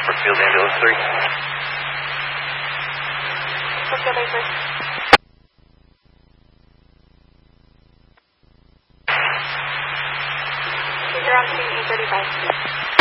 Brookfield Ambulance 3. Brookfield A3. You're on scene 835.